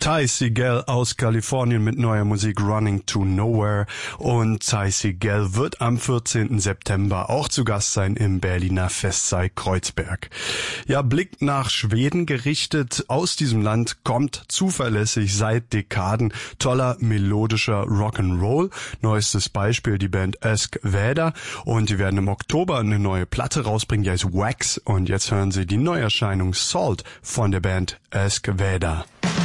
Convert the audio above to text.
Ty Segall aus Kalifornien mit neuer Musik Running to Nowhere, und Ty Segall wird am 14. September auch zu Gast sein im Berliner Festsaal Kreuzberg. Ja, Blick nach Schweden gerichtet. Aus diesem Land kommt zuverlässig seit Dekaden toller melodischer Rock'n'Roll. Neuestes Beispiel die Band Ask Väder, und die werden im Oktober eine neue Platte rausbringen, die heißt Wax, und jetzt hören Sie die Neuerscheinung Salt von der Band Ask Väder.